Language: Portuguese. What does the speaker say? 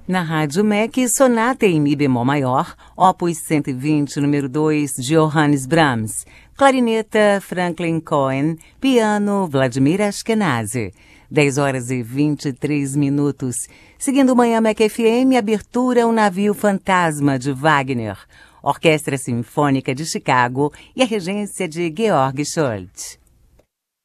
Na Rádio MEC, Sonata em Mi bemol maior, Opus 120, número 2, de Johannes Brahms. Clarineta, Franklin Cohen. Piano, Vladimir Ashkenazy. 10h23. Seguindo Manhã MEC FM, abertura O Navio Fantasma, de Wagner. Orquestra Sinfônica de Chicago e a regência de Georg Scholz.